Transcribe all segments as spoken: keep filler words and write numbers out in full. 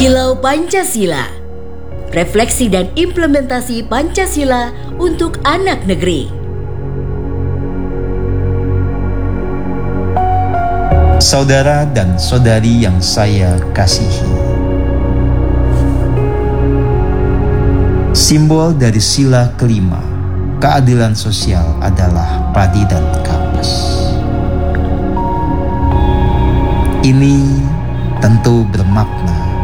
Kilau Pancasila, refleksi dan implementasi Pancasila untuk anak negeri. Saudara dan saudari yang saya kasihi, simbol dari sila kelima, keadilan sosial adalah padi dan kapas. Ini tentu bermakna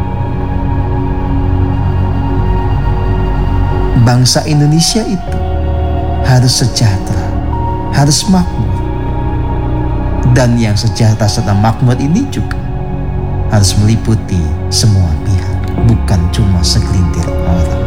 bangsa Indonesia itu harus sejahtera, harus makmur. Dan yang sejahtera serta makmur ini juga harus meliputi semua pihak, bukan cuma segelintir orang.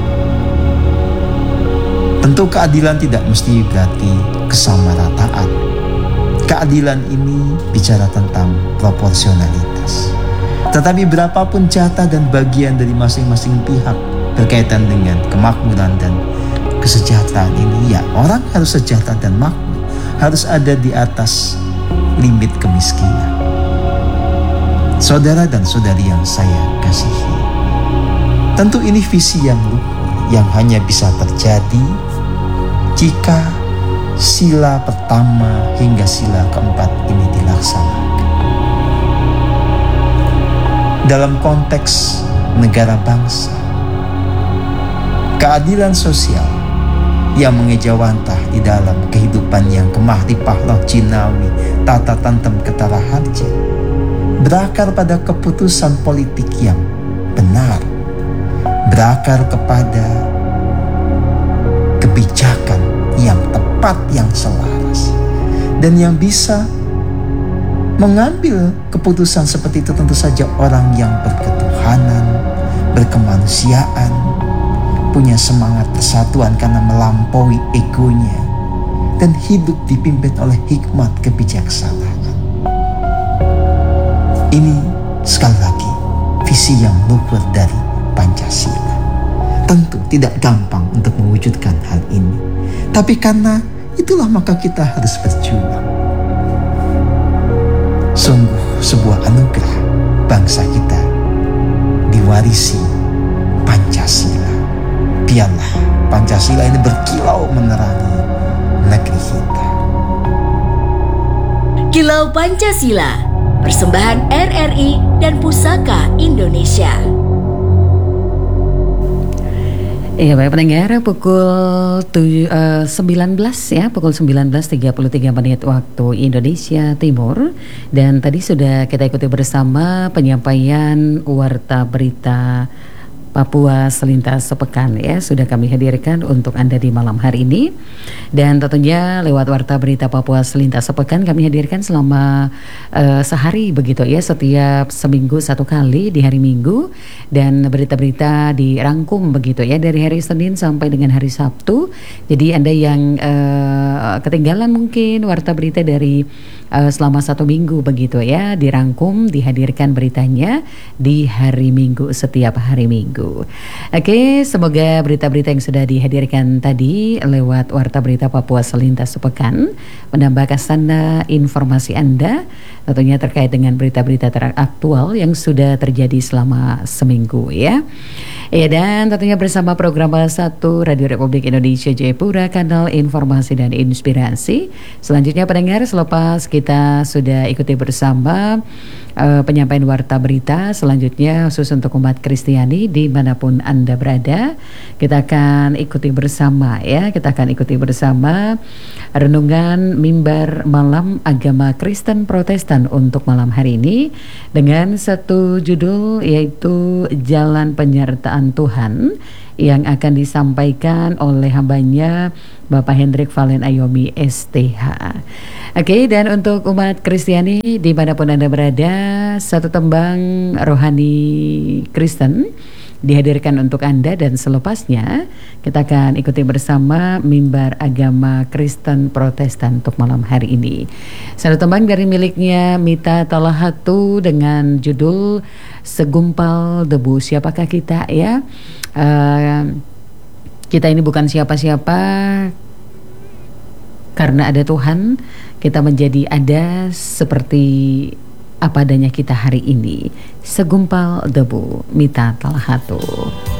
Tentu keadilan tidak mesti berarti kesamarataan. Keadilan ini bicara tentang proporsionalitas. Tetapi berapapun jatah dan bagian dari masing-masing pihak berkaitan dengan kemakmuran dan kesejahteraan ini, ya orang harus sejahtera dan makmur, harus ada di atas limit kemiskinan. Saudara dan saudari yang saya kasihi, tentu ini visi yang luhur yang hanya bisa terjadi jika sila pertama hingga sila keempat ini dilaksanakan. Dalam konteks negara bangsa, keadilan sosial yang mengejawantah di dalam kehidupan yang kemah ripah roh jinawi, tata tantem ketara harja, berakar pada keputusan politik yang benar, berakar kepada kebijakan yang tepat, yang selaras, dan yang bisa mengambil keputusan seperti itu tentu saja orang yang berketuhanan, berkemanusiaan, punya semangat persatuan karena melampaui egonya, dan hidup dipimpin oleh hikmat kebijaksanaan. Ini sekali lagi visi yang luhur dari Pancasila. Tentu tidak gampang untuk mewujudkan hal ini, tapi karena itulah maka kita harus berjuang. Sungguh sebuah anugerah bangsa kita diwarisi Pancasila. Biarlah Pancasila ini berkilau menerangi negeri kita. Kilau Pancasila, persembahan R R I dan Pusaka Indonesia. Iya baik pendengar, pukul tujuh, uh, sembilan belas ya, pukul sembilan belas tiga puluh tiga menit waktu Indonesia Timur. Dan tadi sudah kita ikuti bersama penyampaian warta berita Papua Selintas Sepekan ya, sudah kami hadirkan untuk Anda di malam hari ini. Dan tentunya lewat warta berita Papua Selintas Sepekan kami hadirkan selama uh, sehari begitu ya, setiap seminggu satu kali di hari Minggu, dan berita-berita dirangkum begitu ya dari hari Senin sampai dengan hari Sabtu. Jadi Anda yang uh, ketinggalan mungkin warta berita dari uh, selama satu minggu begitu ya, dirangkum, dihadirkan beritanya di hari Minggu, setiap hari Minggu. Oke, semoga berita-berita yang sudah dihadirkan tadi lewat warta berita Papua Selintas Sepekan menambah kesana informasi Anda tentunya terkait dengan berita-berita teraktual yang sudah terjadi selama seminggu ya. Ya, dan tentunya bersama program satu Radio Republik Indonesia Jayapura, kanal informasi dan inspirasi. Selanjutnya pendengar, selepas kita sudah ikuti bersama uh, penyampaian warta berita, selanjutnya khusus untuk umat Kristiani dimanapun Anda berada, kita akan ikuti bersama ya, kita akan ikuti bersama renungan mimbar malam agama Kristen Protestan untuk malam hari ini dengan satu judul, yaitu Jalan Penyertaan Tuhan, yang akan disampaikan oleh hambanya Bapak Hendrik Valen Ayomi S T H. Oke, dan untuk umat Kristiani dimanapun Anda berada, satu tembang rohani Kristen dihadirkan untuk Anda, dan selepasnya kita akan ikuti bersama mimbar agama Kristen Protestan untuk malam hari ini. Satu tembang dari miliknya Mita Talahatu dengan judul Segumpal Debu. Siapakah kita ya? Uh, kita ini bukan siapa-siapa, karena ada Tuhan kita menjadi ada seperti apa adanya kita hari ini, segumpal debu mita talhatu.